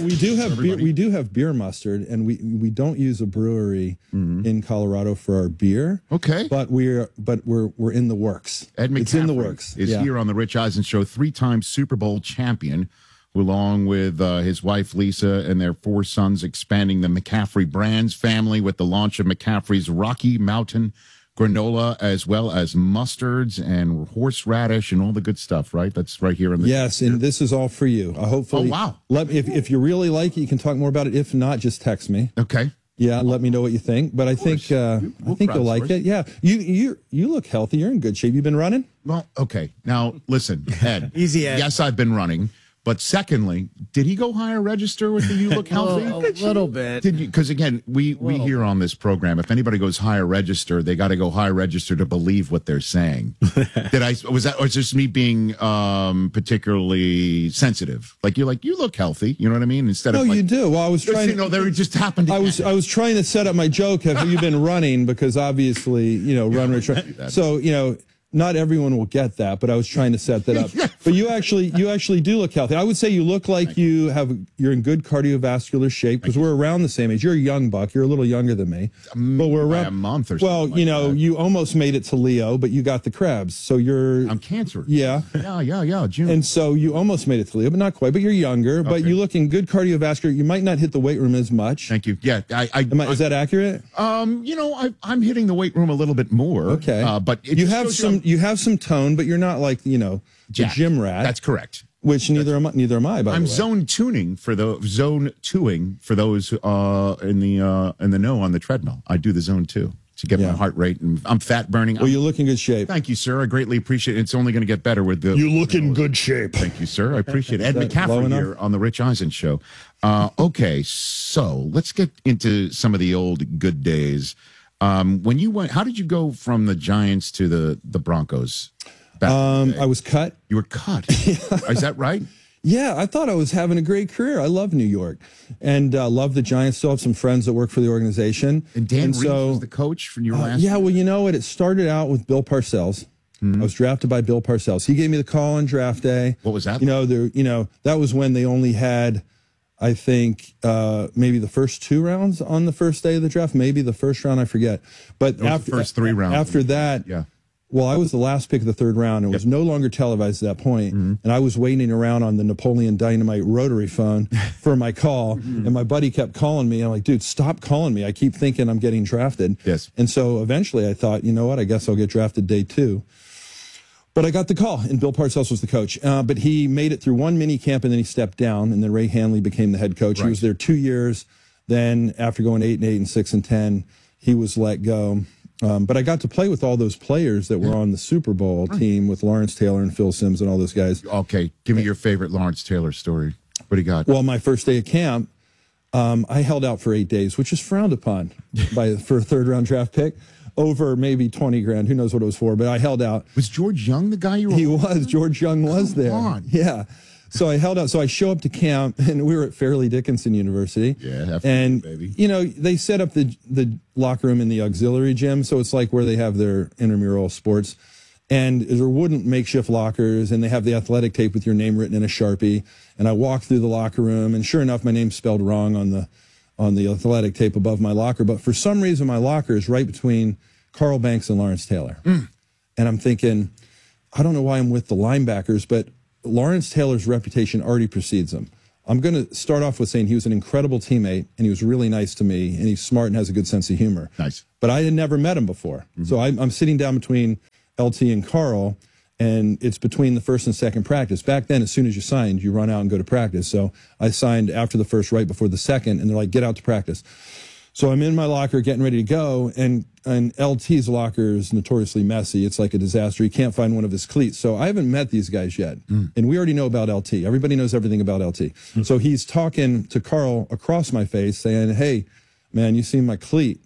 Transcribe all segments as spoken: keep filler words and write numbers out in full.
we do have beer, we do have beer mustard, and we we don't use a brewery mm-hmm. in Colorado for our beer. Okay, but we're but we're we're in the works. Ed McCaffrey it's in the works. Is yeah. here on the Rich Eisen Show, three-time Super Bowl champion, who, along with uh, his wife Lisa and their four sons, expanding the McCaffrey Brands family with the launch of McCaffrey's Rocky Mountain granola, as well as mustards and horseradish and all the good stuff, right? That's right here in the yes, and this is all for you. Uh, hopefully, oh wow! Let if if you really like it, you can talk more about it. If not, just text me. Okay. Yeah, let me know what you think. But I think uh, we'll I think you'll like it. Yeah, you you you look healthy. You're in good shape. You've been running. Well, okay. Now listen, Ed. Easy, Ed. Yes, I've been running. But secondly, did he go higher register with the You Look Healthy? a little bit. Did you? Because again, we we hear on this program, if anybody goes higher register, they got to go higher register to believe what they're saying. Did I? Was that? Or is just me being um, particularly sensitive? Like you're like you look healthy. You know what I mean? Instead no, of like, you do. Well, I was trying. You know, they just happened. To I was I was trying to set up my joke. Have you been running? Because obviously, you know, run rich. So you know. Not everyone will get that, but I was trying to set that up. But you actually, you actually do look healthy. I would say you look like you have, you're in good cardiovascular shape because we're around the same age. You're a young buck. You're a little younger than me, but we're around a month or well, something. you like know, that. you almost made it to Leo, but you got the crabs. So you're, I'm cancerous. Yeah, yeah, yeah, yeah. June. And so you almost made it to Leo, but not quite. But you're younger. But Okay. you look in good cardiovascular. You might not hit the weight room as much. Thank you. Yeah, I. I, Am I, is that accurate? Um, you know, I, I'm hitting the weight room a little bit more. Okay, uh, but it you just have shows some. I'm You have some tone. But you're not like, you know, the jacked. gym rat. That's correct. Which neither am I, neither am I. By I'm the way, zone tuning for the zone twoing for those uh, in the uh, in the know on the treadmill. I do the zone two to get Yeah. my heart rate, and I'm fat burning. Well, you look in good shape. Thank you, sir. I greatly appreciate it. It's only going to get better with the. You look in good shape. Thank you, sir. I appreciate it. Ed Is that low McCaffrey enough? here on the Rich Eisen Show. Uh, okay, so let's get into some of the old good days. Um, when you went, how did you go from the Giants to the the Broncos? Back in the Um, day? I was cut. You were cut. Is that right? Yeah, I thought I was having a great career. I love New York and uh, love the Giants. Still have some friends that work for the organization. And Dan and Reeves so, was the coach from your uh, last. yeah, well, you know what? It started out with Bill Parcells. Mm-hmm. I was drafted by Bill Parcells. He gave me the call on draft day. What was that? You know, there. You know, that was when they only had, I think, uh, maybe the first two rounds on the first day of the draft. Maybe the first round, I forget. But was after the first three rounds. After that, Yeah. Well, I was the last pick of the third round. It was no longer televised at that point, Mm-hmm. and I was waiting around on the Napoleon Dynamite rotary phone for my call, Mm-hmm. and my buddy kept calling me. I'm like, dude, stop calling me. I keep thinking I'm getting drafted. Yes. And so eventually I thought, you know what, I guess I'll get drafted day two. But I got the call, and Bill Parcells was the coach. Uh, but he made it through one mini camp, and then he stepped down, and then Ray Hanley became the head coach. Right. He was there two years. Then after going eight and eight and six and ten, he was let go. Um, but I got to play with all those players that were on the Super Bowl team with Lawrence Taylor and Phil Simms and all those guys. Okay, give me your favorite Lawrence Taylor story. What do you got? Well, my first day of camp, um, I held out for eight days, which is frowned upon by for a third round draft pick, over maybe twenty grand. Who knows what it was for? But I held out. Was George Young the guy you were? He was. George Young was Come there. on. Yeah. So I held out. So I show up to camp, and we were at Fairleigh Dickinson University. Yeah, F- and baby. you know they set up the the locker room in the auxiliary gym, so it's like where they have their intramural sports. And there wooden makeshift lockers, and they have the athletic tape with your name written in a Sharpie. And I walked through the locker room, and sure enough, my name's spelled wrong on the on the athletic tape above my locker. But for some reason, my locker is right between Carl Banks and Lawrence Taylor. Mm. And I'm thinking, I don't know why I'm with the linebackers, but Lawrence Taylor's reputation already precedes him. I'm going to start off with saying he was an incredible teammate, and he was really nice to me, and he's smart and has a good sense of humor. Nice. But I had never met him before. Mm-hmm. So I, I'm sitting down between L T and Carl, and it's between the first and second practice. Back then, as soon as you signed, you run out and go to practice. So I signed after the first, right before the second, and they're like, get out to practice. So I'm in my locker getting ready to go, and, and L T's locker is notoriously messy. It's like a disaster. He can't find one of his cleats. So I haven't met these guys yet. Mm. And we already know about L T. Everybody knows everything about L T. Mm. So he's talking to Carl across my face saying, hey, man, you seen my cleat?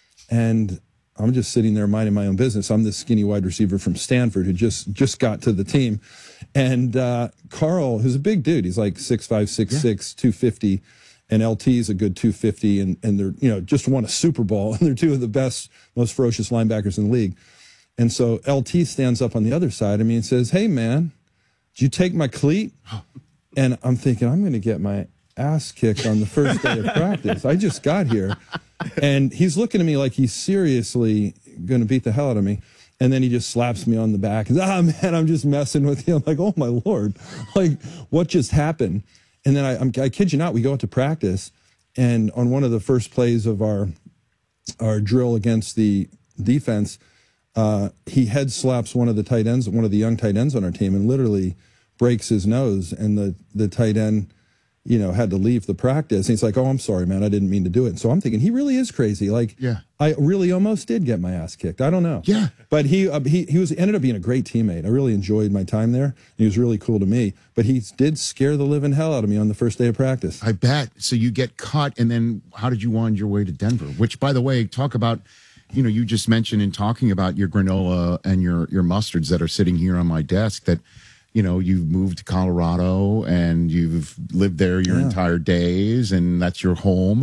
And I'm just sitting there minding my own business. I'm this skinny wide receiver from Stanford who just, just got to the team. And uh, Carl, who's a big dude, he's like six five, six six, two fifty. And L T is a good two fifty, and, and they're, you know, just won a Super Bowl, and they're two of the best, most ferocious linebackers in the league. And so L T stands up on the other side of me and says, hey, man, did you take my cleat? And I'm thinking, I'm going to get my ass kicked on the first day of practice. I just got here. And he's looking at me like he's seriously going to beat the hell out of me. And then he just slaps me on the back. He's, ah, man, I'm just messing with you. I'm like, oh, my Lord. Like, what just happened? And then I, I'm, I kid you not, we go out to practice. And on one of the first plays of our, our drill against the defense, uh, he head slaps one of the tight ends, one of the young tight ends on our team, and literally breaks his nose. And the, the tight end, you know, had to leave the practice. And he's like, oh, I'm sorry, man. I didn't mean to do it. And so I'm thinking, he really is crazy. Like, yeah. I really almost did get my ass kicked. I don't know. Yeah. But he, uh, he, he was, ended up being a great teammate. I really enjoyed my time there. He was really cool to me. But he did scare the living hell out of me on the first day of practice. I bet. So you get cut, and then how did you wind your way to Denver? Which, by the way, talk about, you know, you just mentioned in talking about your granola and your, your mustards that are sitting here on my desk that, you know, you've moved to Colorado and you've lived there your yeah. entire days, and that's your home.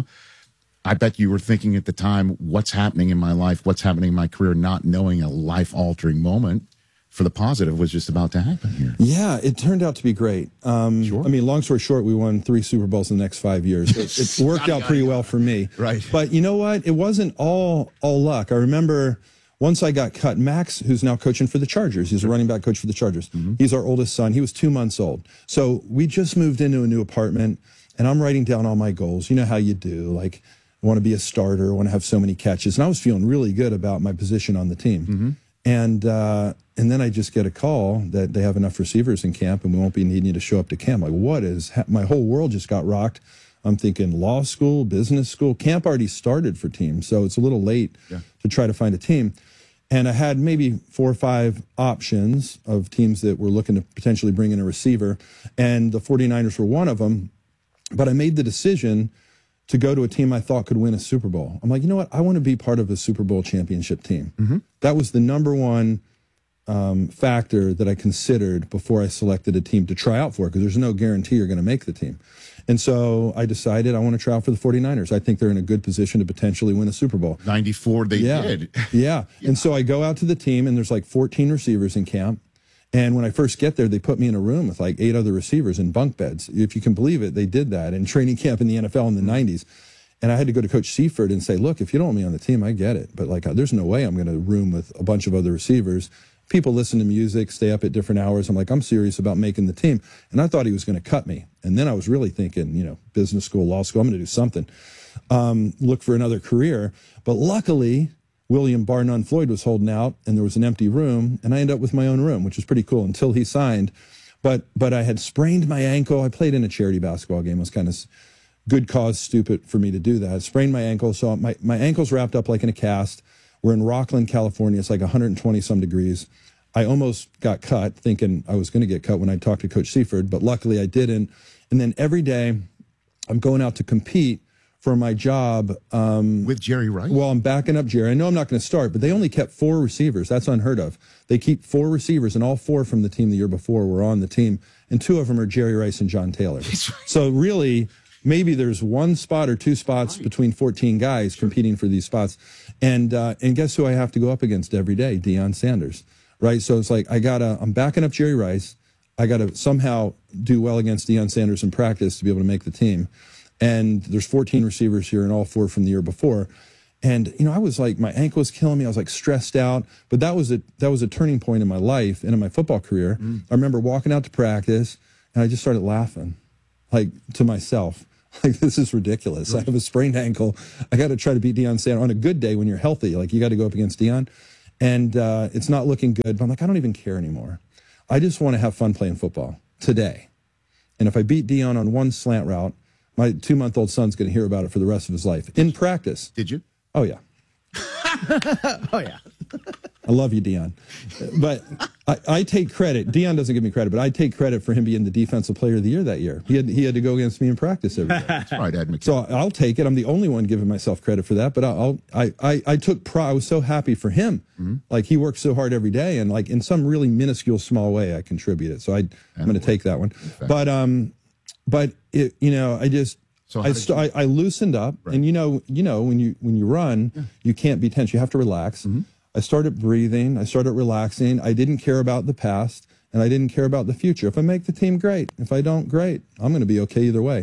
I bet you were thinking at the time, what's happening in my life? What's happening in my career? Not knowing a life-altering moment for the positive was just about to happen here. Yeah, it turned out to be great. Um, sure. I mean, long story short, we won three Super Bowls in the next five years. It, it worked out pretty well for me. Right. But you know what? It wasn't all all luck. I remember once I got cut, Max, who's now coaching for the Chargers, he's a running back coach for the Chargers. Mm-hmm. He's our oldest son. He was two months old. So we just moved into a new apartment, and I'm writing down all my goals. You know how you do, like, I want to be a starter, I want to have so many catches. And I was feeling really good about my position on the team. Mm-hmm. And uh, and then I just get a call that they have enough receivers in camp and we won't be needing you to show up to camp. Like, what is, ha my whole world just got rocked. I'm thinking law school, business school. Camp already started for teams, so it's a little late yeah. to try to find a team. And I had maybe four or five options of teams that were looking to potentially bring in a receiver, and the forty-niners were one of them. But I made the decision to go to a team I thought could win a Super Bowl. I'm like, you know what? I want to be part of a Super Bowl championship team. Mm-hmm. That was the number one um, factor that I considered before I selected a team to try out for, because there's no guarantee you're going to make the team. And so I decided I want to try out for the forty-niners. I think they're in a good position to potentially win a Super Bowl. ninety-four, they yeah. did. yeah. yeah. And so I go out to the team, and there's like fourteen receivers in camp. And when I first get there, they put me in a room with like eight other receivers in bunk beds. If you can believe it, they did that in training camp in the N F L in the nineties. And I had to go to Coach Seifert and say, look, if you don't want me on the team, I get it. But like, there's no way I'm going to room with a bunch of other receivers. People listen to music, stay up at different hours. I'm like, I'm serious about making the team. And I thought he was going to cut me. And then I was really thinking, you know, business school, law school, I'm going to do something. Um, look for another career. But luckily, William Bar None Floyd was holding out, and there was an empty room, and I ended up with my own room, which was pretty cool until he signed. But but I had sprained my ankle. I played in a charity basketball game. It was kind of good cause stupid for me to do that. I sprained my ankle, so my, my ankle's wrapped up like in a cast. We're in Rockland, California. It's like one hundred twenty some degrees. I almost got cut, thinking I was going to get cut when I talked to Coach Seifert, but luckily I didn't. And then every day I'm going out to compete for my job. Um, With Jerry Rice? Well, I'm backing up Jerry. I know I'm not going to start, but they only kept four receivers. That's unheard of. They keep four receivers, and all four from the team the year before were on the team, and two of them are Jerry Rice and John Taylor. So really, maybe there's one spot or two spots right. between fourteen guys sure. competing for these spots. And uh, and guess who I have to go up against every day? Deion Sanders, right? So it's like I gotta, I'm backing up Jerry Rice. I got to somehow do well against Deion Sanders in practice to be able to make the team. And there's fourteen receivers here and all four from the year before. And, you know, I was like, my ankle was killing me. I was like stressed out. But that was a, that was a turning point in my life and in my football career. Mm. I remember walking out to practice, and I just started laughing, like to myself. Like, this is ridiculous. Right. I have a sprained ankle. I got to try to beat Deion Sanders on a good day when you're healthy. Like, you got to go up against Deion. And uh, it's not looking good. But I'm like, I don't even care anymore. I just want to have fun playing football today. And if I beat Deion on one slant route, my two-month-old son's going to hear about it for the rest of his life. In practice. Did you? Oh, yeah. oh, yeah. I love you, Deion. But I, I take credit. Deion doesn't give me credit, but I take credit for him being the Defensive Player of the Year that year. He had, he had to go against me in practice every day. That's right, Ed McKinnon. So I'll take it. I'm the only one giving myself credit for that, but I'll, I, I, I took pride. I was so happy for him. Mm-hmm. Like, he worked so hard every day, and like in some really minuscule, small way, I contributed. So I, I'm going to take that one. But, um, but it, you know, I just, So I, st I, I loosened up, right. and you know, you know, when you when you run, yeah. you can't be tense. You have to relax. Mm-hmm. I started breathing. I started relaxing. I didn't care about the past, and I didn't care about the future. If I make the team, great. If I don't, great. I'm going to be okay either way.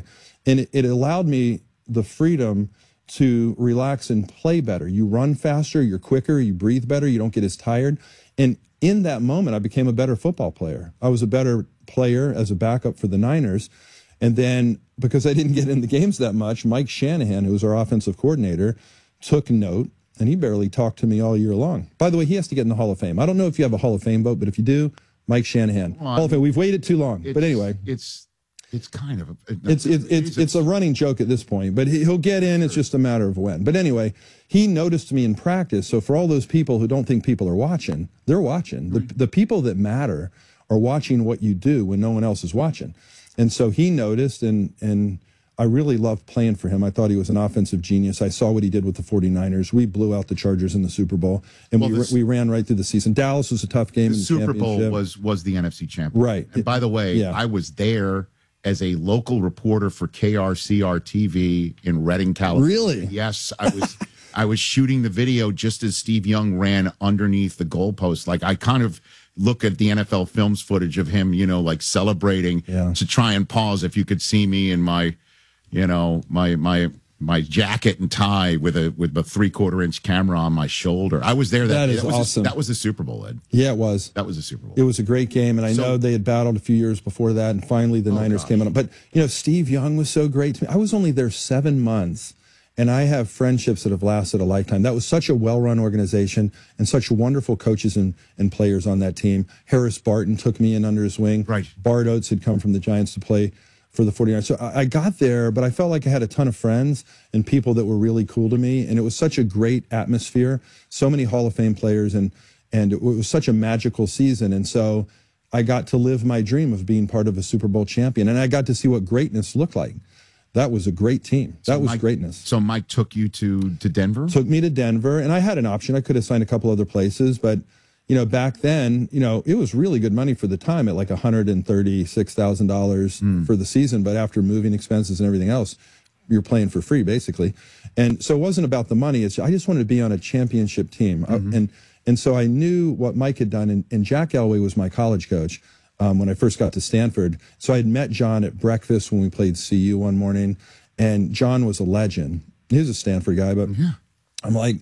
And it, it allowed me the freedom to relax and play better. You run faster, you're quicker, you breathe better, you don't get as tired. And in that moment, I became a better football player. I was a better player as a backup for the Niners. And then because I didn't get in the games that much, Mike Shanahan, who was our offensive coordinator, took note, and he barely talked to me all year long. By the way, he has to get in the Hall of Fame. I don't know if you have a Hall of Fame vote, but if you do, Mike Shanahan. Well, Hall of Fame. We've waited too long. But anyway. It's it's kind of a... It's, it's, it's, it's a running joke at this point, but he, he'll get in. It's just a matter of when. But anyway, he noticed me in practice. So for all those people who don't think people are watching, they're watching. The, the people that matter are watching what you do when no one else is watching. And so he noticed, and and I really loved playing for him. I thought he was an offensive genius. I saw what he did with the forty-niners. We blew out the Chargers in the Super Bowl, and well, we this, we ran right through the season. Dallas was a tough game. The in the Super Bowl was was the N F C championship. Right. And by the way, yeah. I was there as a local reporter for K R C R T V in Redding, California. Really? Yes, I was. I was shooting the video just as Steve Young ran underneath the goalpost. Like, I kind of look at the N F L Films footage of him, you know, like celebrating yeah. to try and pause. If you could see me in my, you know, my my my jacket and tie with a with a three quarter inch camera on my shoulder. I was there. That, that is that was awesome. A, that was the Super Bowl, Ed. Yeah, it was. That was the Super Bowl. It was a great game, and I so, know they had battled a few years before that, and finally the oh Niners gosh. came on. But you know, Steve Young was so great to me. I was only there seven months. And I have friendships that have lasted a lifetime. That was such a well-run organization and such wonderful coaches and, and players on that team. Harris Barton took me in under his wing. Right. Bart Oates had come from the Giants to play for the forty-niners. So I, I got there, but I felt like I had a ton of friends and people that were really cool to me. And it was such a great atmosphere. So many Hall of Fame players, and, and it was such a magical season. And so I got to live my dream of being part of a Super Bowl champion. And I got to see what greatness looked like. That was a great team. That so was Mike, greatness. So Mike took you to, to Denver? Took me to Denver, and I had an option. I could have signed a couple other places, but, you know, back then, you know, it was really good money for the time at like one hundred thirty-six thousand dollars mm. for the season, but after moving expenses and everything else, you're playing for free, basically. And so it wasn't about the money. It's I just wanted to be on a championship team. Mm-hmm. I, and and so I knew what Mike had done, and, and Jack Elway was my college coach. Um, when I first got to Stanford. So I had met John at breakfast when we played C U one morning, and John was a legend. He was a Stanford guy, but yeah. I'm like,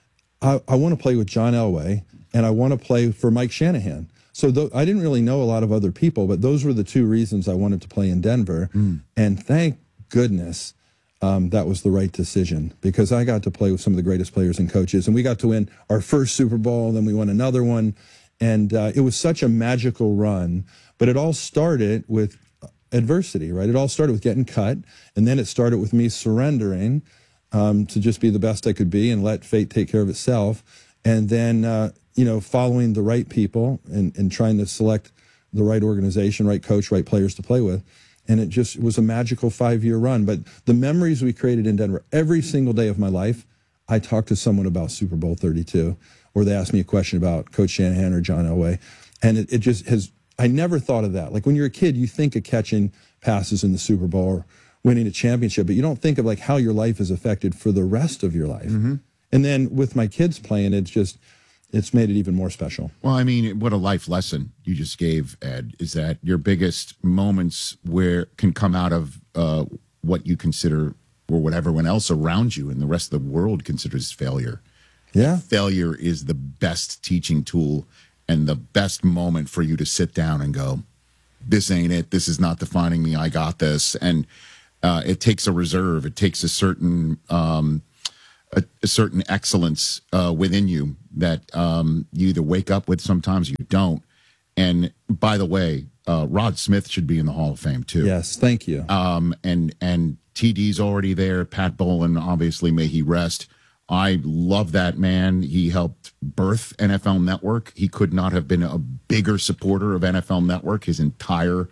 I, I want to play with John Elway, and I want to play for Mike Shanahan. So th- I didn't really know a lot of other people, but those were the two reasons I wanted to play in Denver. Mm. And thank goodness um, that was the right decision, because I got to play with some of the greatest players and coaches, and we got to win our first Super Bowl, and then we won another one. And uh, it was such a magical run, but it all started with adversity, right? It all started with getting cut, and then it started with me surrendering um, to just be the best I could be and let fate take care of itself. And then, uh, you know, following the right people and, and trying to select the right organization, right coach, right players to play with. And it just it was a magical five-year run. But the memories we created in Denver, every single day of my life, I talked to someone about Super Bowl thirty-two. Or they asked me a question about Coach Shanahan or John Elway. And it, it just has, I never thought of that. Like when you're a kid, you think of catching passes in the Super Bowl or winning a championship, but you don't think of like how your life is affected for the rest of your life. Mm-hmm. And then with my kids playing, it's just, it's made it even more special. Well, I mean, what a life lesson you just gave, Ed, is that your biggest moments where can come out of uh, what you consider or what everyone else around you and the rest of the world considers failure. Yeah. Failure is the best teaching tool and the best moment for you to sit down and go, this ain't it. This is not defining me. I got this. And uh, it takes a reserve. It takes a certain um, a, a certain excellence uh, within you that um, you either wake up with, sometimes you don't. And by the way, uh, Rod Smith should be in the Hall of Fame too. Yes, thank you. Um, and and T D's already there. Pat Bowlen, obviously, may he rest. I love that man. He helped birth N F L Network. He could not have been a bigger supporter of N F L Network his entire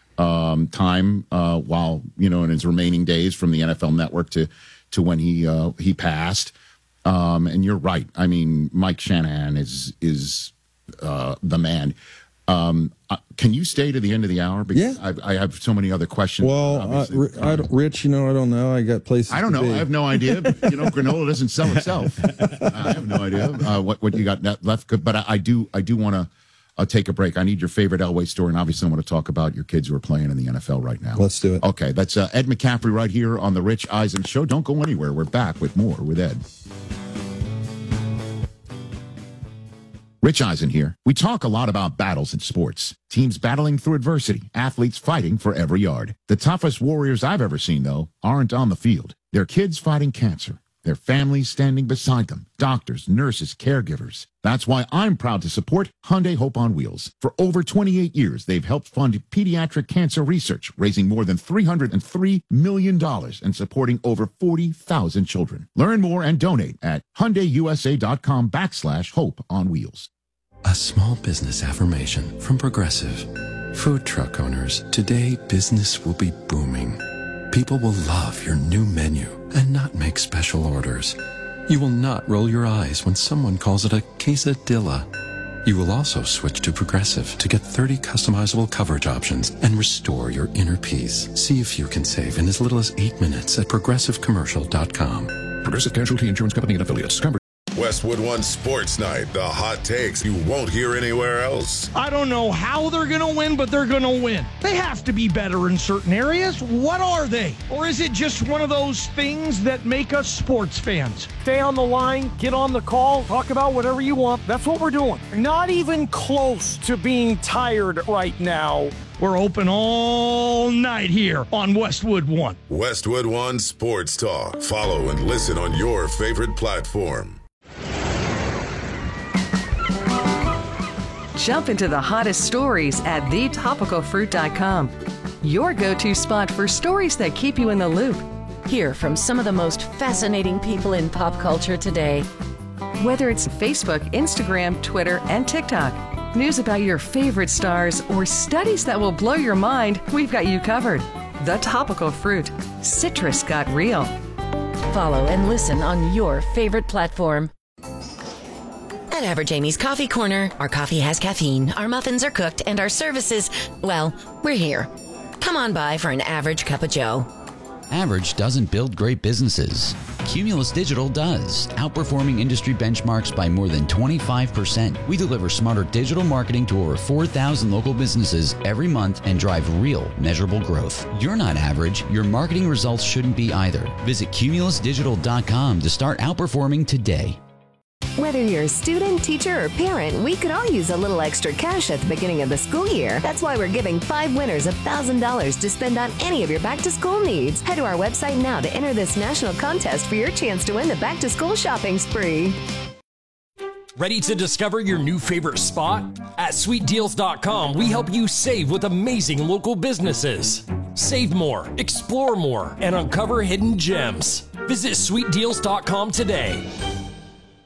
um, time, uh, while, you know, in his remaining days from the N F L Network to to when he uh, he passed. Um, and you're right. I mean, Mike Shanahan is is uh, the man. Um, uh, can you stay to the end of the hour? Because yeah. I, I have so many other questions. Well, uh, I, I Rich, you know, I don't know. I got places. I don't know. Be. I have no idea. But, you know, granola doesn't sell itself. I have no idea uh, what what you got left. But I, I do. I do want to uh, take a break. I need your favorite Elway story, and obviously I want to talk about your kids who are playing in the N F L right now. Let's do it. Okay, that's uh, Ed McCaffrey right here on the Rich Eisen Show. Don't go anywhere. We're back with more with Ed. Rich Eisen here. We talk a lot about battles in sports. Teams battling through adversity. Athletes fighting for every yard. The toughest warriors I've ever seen, though, aren't on the field. They're kids fighting cancer. Their families standing beside them. Doctors, nurses, caregivers. That's why I'm proud to support Hyundai Hope on Wheels. For over twenty-eight years, they've helped fund pediatric cancer research, raising more than three hundred three million dollars and supporting over forty thousand children. Learn more and donate at HyundaiUSA.com backslash Hope on Wheels. A small business affirmation from Progressive. Food truck owners, today business will be booming. People will love your new menu and not make special orders. You will not roll your eyes when someone calls it a quesadilla. You will also switch to Progressive to get thirty customizable coverage options and restore your inner peace. See if you can save in as little as eight minutes at progressive commercial dot com. Progressive Casualty Insurance Company and Affiliates. Westwood One Sports Night. The hot takes you won't hear anywhere else. I don't know how they're going to win, but they're going to win. They have to be better in certain areas. What are they? Or is it just one of those things that make us sports fans? Stay on the line, get on the call, talk about whatever you want. That's what we're doing. Not even close to being tired right now. We're open all night here on Westwood One. Westwood One Sports Talk. Follow and listen on your favorite platform. Jump into the hottest stories at the topical fruit dot com. Your go-to spot for stories that keep you in the loop. Hear from some of the most fascinating people in pop culture today. Whether it's Facebook, Instagram, Twitter, and TikTok, news about your favorite stars, or studies that will blow your mind, we've got you covered. The Topical Fruit. Citrus got real. Follow and listen on your favorite platform. At Average Amy's Coffee Corner, our coffee has caffeine, our muffins are cooked, and our services, well, we're here. Come on by for an average cup of joe. Average doesn't build great businesses. Cumulus Digital does, outperforming industry benchmarks by more than twenty-five percent. We deliver smarter digital marketing to over four thousand local businesses every month and drive real, measurable growth. You're not average. Your marketing results shouldn't be either. Visit cumulus digital dot com to start outperforming today. Whether you're a student, teacher, or parent, we could all use a little extra cash at the beginning of the school year. That's why we're giving five winners one thousand dollars to spend on any of your back-to-school needs. Head to our website now to enter this national contest for your chance to win the back-to-school shopping spree. Ready to discover your new favorite spot? At sweet deals dot com, we help you save with amazing local businesses. Save more, explore more, and uncover hidden gems. Visit sweet deals dot com today.